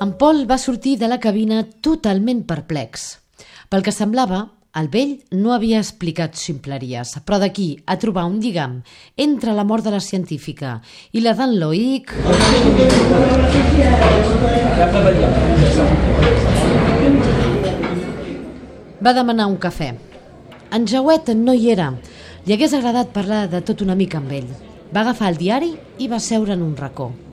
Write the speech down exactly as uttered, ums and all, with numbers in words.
En Paul va sortir de la cabina totalment perplex. Pel que semblava, el vell no havia explicat ximpleries, però d'aquí a trobar un lligam entre la mort de la científica i la d'en Loïc... Va demanar un cafè. En Jauet no hi era. Li hagués agradat parlar de tot una mica amb ell. Va agafar el diari i va seure en un racó.